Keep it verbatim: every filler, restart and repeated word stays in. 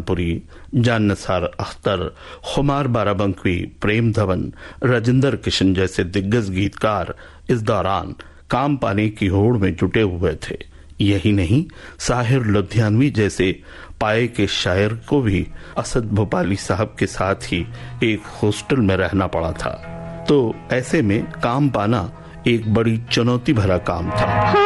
पुरी, जान निसार अख्तर, खुमार बाराबंकी, प्रेम धवन, राजेंद्र किशन जैसे दिग्गज गीतकार इस दौरान काम पाने की होड़ में जुटे हुए थे। यही नहीं, साहिर लुधियानवी जैसे पाए के शायर को भी असद भोपाली साहब के साथ ही एक हॉस्टल में रहना पड़ा था। तो ऐसे में काम पाना एक बड़ी चुनौती भरा काम था।